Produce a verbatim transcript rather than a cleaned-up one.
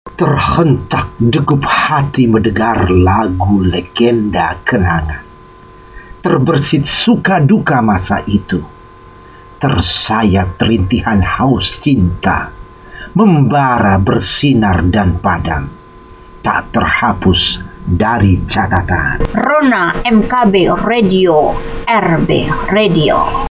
Terhentak degup hati mendengar lagu legenda kenangan. Terbersit suka duka masa itu. Tersayat rintihan haus cinta, membara bersinar dan padam, tak terhapus dari catatan. Rona M K B Radio, R B Radio.